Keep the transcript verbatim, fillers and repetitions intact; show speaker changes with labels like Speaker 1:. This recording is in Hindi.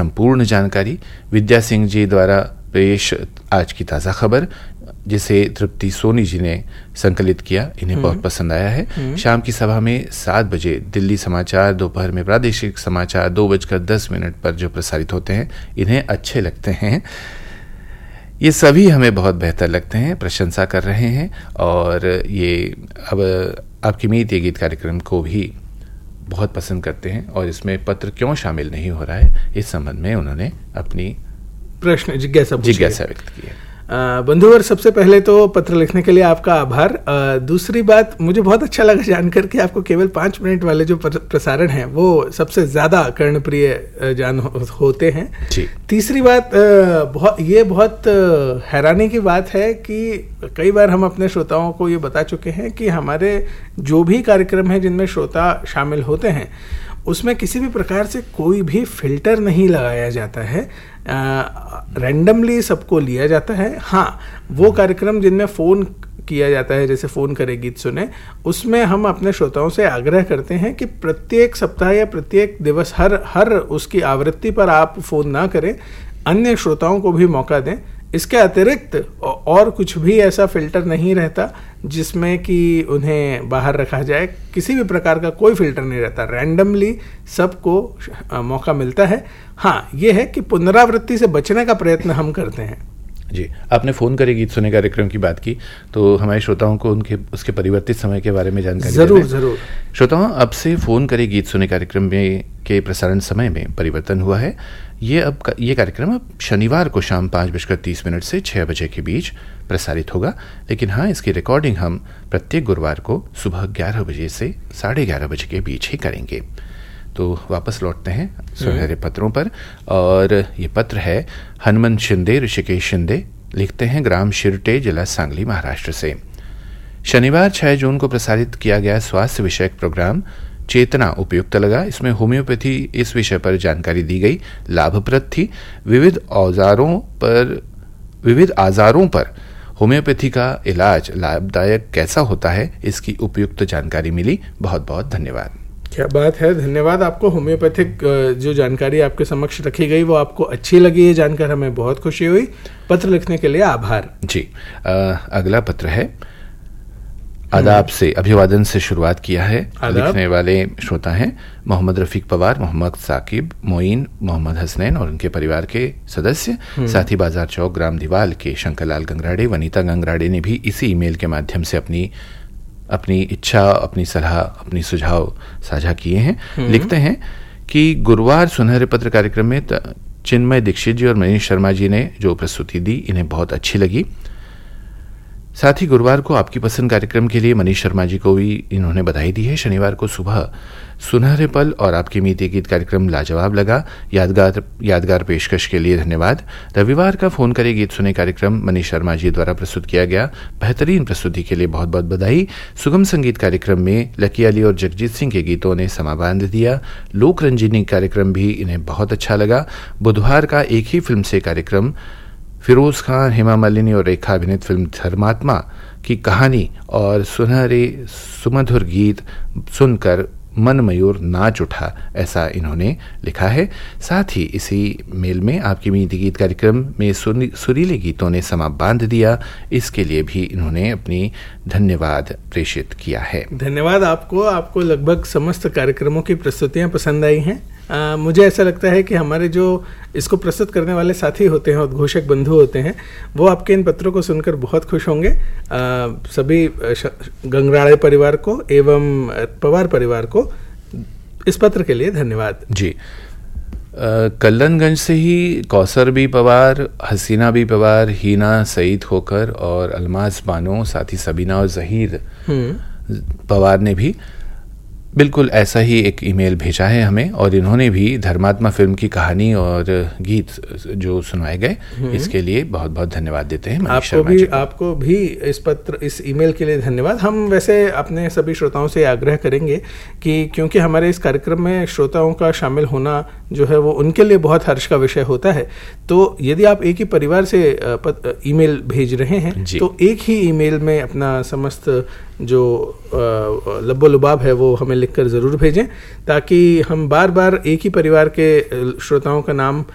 Speaker 1: संपूर्ण जानकारी, विद्या सिंह जी द्वारा पेश आज की ताज़ा खबर जिसे तृप्ति सोनी जी ने संकलित किया, इन्हें बहुत पसंद आया है। शाम की सभा में सात बजे दिल्ली समाचार, दोपहर में प्रादेशिक समाचार दो बजकर दस मिनट पर जो प्रसारित होते हैं इन्हें अच्छे लगते हैं। ये सभी हमें बहुत बेहतर लगते हैं, प्रशंसा कर रहे हैं। और ये अब आपकी मीत ये गीत कार्यक्रम को भी बहुत पसंद करते हैं और इसमें पत्र क्यों शामिल नहीं हो रहा है इस संबंध में उन्होंने अपनी
Speaker 2: प्रश्न जिज्ञासा
Speaker 1: जिज्ञासा व्यक्त की है।
Speaker 2: बंधुवर, सबसे पहले तो पत्र लिखने के लिए आपका आभार। आ, दूसरी बात, मुझे बहुत अच्छा लगा जानकर कि आपको केवल पाँच मिनट वाले जो प्रसारण हैं वो सबसे ज़्यादा कर्णप्रिय जान हो, होते हैं
Speaker 1: जी।
Speaker 2: तीसरी बात, आ, बहुत ये बहुत हैरानी की बात है कि कई बार हम अपने श्रोताओं को ये बता चुके हैं कि हमारे जो भी कार्यक्रम हैं जिनमें श्रोता शामिल होते हैं उसमें किसी भी प्रकार से कोई भी फिल्टर नहीं लगाया जाता है, रैंडमली सबको लिया जाता है। हाँ, वो कार्यक्रम जिनमें फ़ोन किया जाता है, जैसे फ़ोन करे गीत सुने, उसमें हम अपने श्रोताओं से आग्रह करते हैं कि प्रत्येक सप्ताह या प्रत्येक दिवस हर हर उसकी आवृत्ति पर आप फ़ोन ना करें, अन्य श्रोताओं को भी मौका दें। इसके अतिरिक्त और कुछ भी ऐसा फिल्टर नहीं रहता जिसमें कि उन्हें बाहर रखा जाए, किसी भी प्रकार का कोई फिल्टर नहीं रहता, रैंडमली सबको मौका मिलता है। हाँ, ये है कि पुनरावृत्ति से बचने का प्रयत्न हम करते हैं।
Speaker 1: जी, आपने फ़ोन करे गीत सुने कार्यक्रम की बात की, तो हमारे श्रोताओं को उनके उसके परिवर्तित समय के बारे में जानकारी
Speaker 2: जरूर जरूर
Speaker 1: श्रोताओं, अब से फ़ोन करे गीत सुने कार्यक्रम में के प्रसारण समय में परिवर्तन हुआ है। ये अब ये कार्यक्रम अब शनिवार को शाम पाँच बजकर तीस मिनट से छः बजे के बीच प्रसारित होगा, लेकिन हाँ, इसकी रिकॉर्डिंग हम प्रत्येक गुरुवार को सुबह ग्यारह बजे से साढ़े ग्यारह बजे के बीच ही करेंगे। तो वापस लौटते हैं सुनहरे पत्रों पर, और ये पत्र है हनुमंत शिंदे, ऋषिकेश शिंदे लिखते हैं ग्राम शिरटे, जिला सांगली, महाराष्ट्र से। शनिवार छह जून को प्रसारित किया गया स्वास्थ्य विषयक प्रोग्राम चेतना उपयुक्त लगा। इसमें होम्योपैथी इस विषय पर जानकारी दी गई, लाभप्रद थी। विविध औजारों पर विविध आजारों पर होम्योपैथी का इलाज लाभदायक कैसा होता है, इसकी उपयुक्त जानकारी मिली। बहुत बहुत धन्यवाद।
Speaker 2: क्या बात है, धन्यवाद आपको। होम्योपैथिक जो जानकारी आपके समक्ष रखी गई वो आपको अच्छी लगी, ये जानकर हमें बहुत खुशी हुई। पत्र लिखने के लिए आभार।
Speaker 1: जी, आ, अगला पत्र है आदाब से, अभिवादन से शुरुआत किया है। लिखने वाले श्रोता हैं मोहम्मद रफीक पवार, मोहम्मद साकिब, मोइन, मोहम्मद हसनैन और उनके परिवार के सदस्य। साथ ही बाजार चौक ग्राम दीवाल के शंकरलाल गंगराड़े, वनीता गंगराड़े ने भी इसी ईमेल के माध्यम से अपनी अपनी इच्छा, अपनी सलाह, अपनी सुझाव साझा किए हैं। लिखते हैं कि गुरुवार सुनहरे पत्र कार्यक्रम में चिन्मय दीक्षित जी और मनीष शर्मा जी ने जो प्रस्तुति दी, इन्हें बहुत अच्छी लगी। साथ ही गुरुवार को आपकी पसंद कार्यक्रम के लिए मनीष शर्मा जी को भी इन्होंने बधाई दी है। शनिवार को सुबह सुनहरे पल और आपकी मीत गीत कार्यक्रम लाजवाब लगा, यादगार यादगार पेशकश के लिए धन्यवाद। रविवार का फोन करे गीत सुने कार्यक्रम मनीष शर्मा जी द्वारा प्रस्तुत किया गया, बेहतरीन प्रस्तुति के लिए बहुत बहुत बधाई। सुगम संगीत कार्यक्रम में लकी अली और जगजीत सिंह के गीतों ने समा बांध दिया। लोक रंजिनी कार्यक्रम भी इन्हें बहुत अच्छा लगा। बुधवार का एक ही फिल्म से कार्यक्रम फिरोज खान, हेमा मालिनी और रेखा अभिनीत फिल्म धर्मात्मा की कहानी और सुनहरे सुमधुर गीत सुनकर मन मयूर नाच उठा, ऐसा इन्होंने लिखा है। साथ ही इसी मेल में आपकी मीत गीत कार्यक्रम में सुरीले गीतों ने समा बांध दिया, इसके लिए भी इन्होंने अपनी धन्यवाद प्रेषित किया है।
Speaker 2: धन्यवाद आपको। आपको लगभग समस्त कार्यक्रमों की प्रस्तुतियां पसंद आई हैं। आ, मुझे ऐसा लगता है कि हमारे जो इसको प्रस्तुत करने वाले साथी होते हैं, उद्घोषक बंधु होते हैं, वो आपके इन पत्रों को सुनकर बहुत खुश होंगे। आ, सभी गंगराड़े परिवार को एवं पवार परिवार को इस पत्र के लिए धन्यवाद।
Speaker 1: जी, कल्लनगंज से ही कौसर बी पवार, हसीना बी पवार, हीना सईद खोकर और अलमास बानो, साथ ही सबीना और जहीर पवार ने भी बिल्कुल ऐसा ही एक ईमेल भेजा है हमें, और इन्होंने भी धर्मात्मा फिल्म की कहानी और गीत जो सुनाए गए, इसके लिए बहुत बहुत धन्यवाद देते हैं।
Speaker 2: आपको भी आपको भी इस पत्र इस ईमेल के लिए धन्यवाद। हम वैसे अपने सभी श्रोताओं से आग्रह करेंगे कि क्योंकि हमारे इस कार्यक्रम में श्रोताओं का शामिल होना जो है वो उनके लिए बहुत हर्ष का विषय होता है, तो यदि आप एक ही परिवार से ईमेल भेज रहे हैं तो एक ही ईमेल में अपना समस्त जो लब्बो लुबाब है वो हमें लिखकर ज़रूर भेजें, ताकि हम बार बार एक ही परिवार के श्रोताओं का नाम